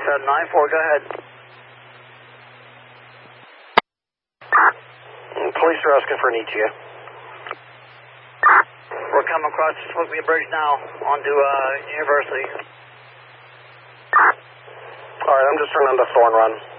794, go ahead. Police are asking for an ETA. We're coming across the Smoky Bridge now onto University. Alright, I'm just turning on the Thorn Run.